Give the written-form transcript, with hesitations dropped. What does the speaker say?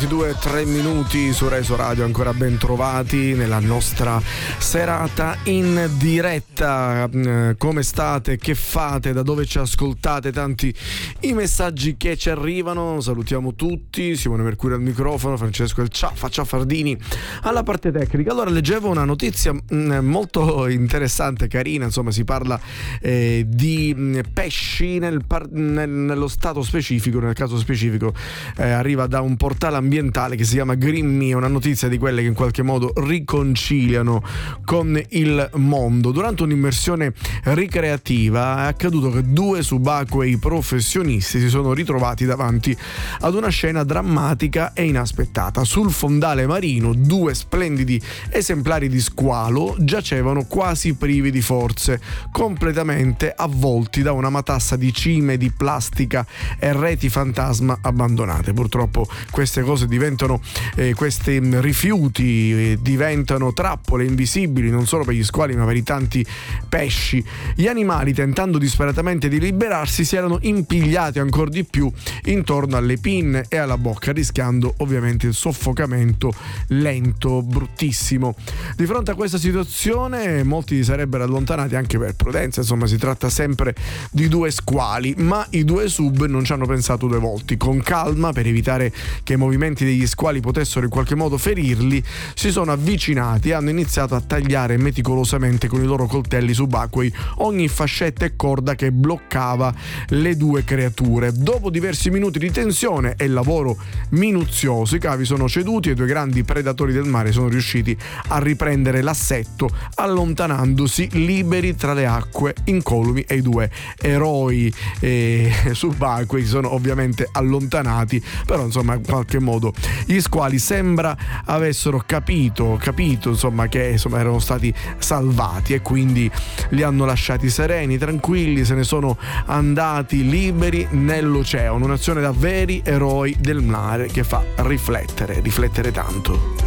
22:03 su Reso Radio, ancora ben trovati nella nostra serata in diretta. Come state? Che fate? Da dove ci ascoltate? Tanti i messaggi che ci arrivano, salutiamo tutti. Simone Mercurio al microfono, Francesco El Ciao Fardini alla parte tecnica. Allora, leggevo una notizia molto interessante, carina, insomma si parla di pesci nello stato specifico, nel caso specifico arriva da un portale ambientale che si chiama Green Me, una notizia di quelle che in qualche modo riconciliano con il mondo. Durante un'immersione ricreativa è accaduto che due subacquei professionisti si sono ritrovati davanti ad una scena drammatica e inaspettata. Sul fondale marino due splendidi esemplari di squalo giacevano quasi privi di forze, completamente avvolti da una matassa di cime di plastica e reti fantasma abbandonate. Purtroppo queste cose diventano questi rifiuti diventano trappole invisibili non solo per gli squali ma per i tanti pesci. Gli animali, tentando disperatamente di liberarsi, si erano impigliati ancora di più intorno alle pinne e alla bocca, rischiando ovviamente il soffocamento lento, bruttissimo. Di fronte a questa situazione molti si sarebbero allontanati anche per prudenza, insomma si tratta sempre di due squali, ma i due sub non ci hanno pensato due volte. Con calma, per evitare che i movimenti degli squali potessero in qualche modo ferirli, si sono avvicinati e hanno iniziato a tagliare meticolosamente con i loro coltelli subacquei ogni fascetta e corda che bloccava le due creature. Dopo diversi minuti di tensione e lavoro minuzioso, i cavi sono ceduti e i due grandi predatori del mare sono riusciti a riprendere l'assetto, allontanandosi liberi tra le acque incolumi, e i due eroi subacquei sono ovviamente allontanati. Però insomma in qualche modo gli squali sembra avessero capito insomma che erano stati salvati e quindi li hanno lasciati sereni, tranquilli, se ne sono andati liberi nell'oceano. Un'azione da veri eroi del mare che fa riflettere tanto.